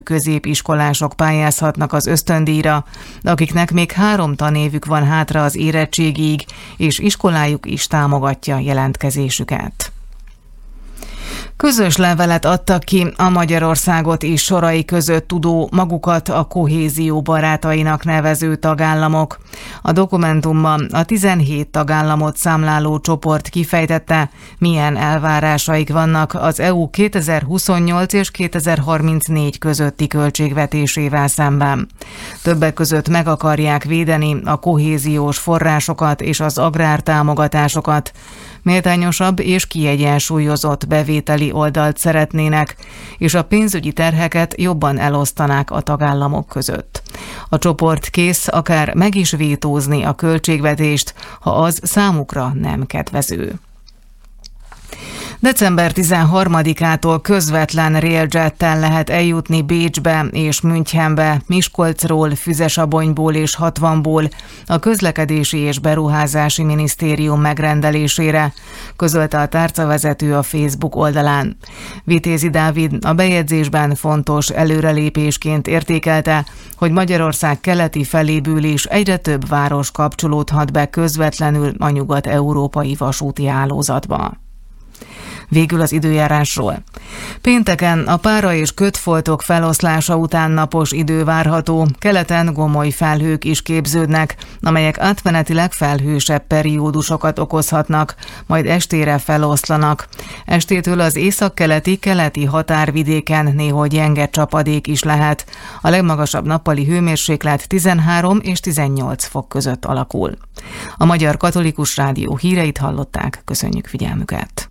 középiskolások pályázhatnak az ösztöndíjra, akiknek még 3 tanévük van hátra az érettségig, és iskolájuk is támogatja jelentkezésüket. Közös levelet adtak ki a Magyarországot is sorai között tudó, magukat a kohézió barátainak nevező tagállamok. A dokumentumban a 17 tagállamot számláló csoport kifejtette, milyen elvárásaik vannak az EU 2028 és 2034 közötti költségvetésével szemben. Többek között meg akarják védeni a kohéziós forrásokat és az agrártámogatásokat. Méltányosabb és kiegyensúlyozott bevételi oldalt szeretnének, és a pénzügyi terheket jobban elosztanák a tagállamok között. A csoport kész akár meg is vétózni a költségvetést, ha az számukra nem kedvező. December 13-ától közvetlen railjettel lehet eljutni Bécsbe és Münchenbe, Miskolcról, Füzesabonyból és Hatvanból a Közlekedési és Beruházási Minisztérium megrendelésére, közölte a tárcavezető a Facebook oldalán. Vitézi Dávid a bejegyzésben fontos előrelépésként értékelte, hogy Magyarország keleti feléből is egyre több város kapcsolódhat be közvetlenül a nyugat-európai vasúti hálózatba. Végül az időjárásról. Pénteken a pára és kötfoltok feloszlása után napos idő várható, keleten gomoly felhők is képződnek, amelyek átmenetileg felhősebb periódusokat okozhatnak, majd estére feloszlanak. Estétől az északkeleti határvidéken néhol gyenge csapadék is lehet. A legmagasabb nappali hőmérséklet 13 és 18 fok között alakul. A Magyar Katolikus Rádió híreit hallották, köszönjük figyelmüket!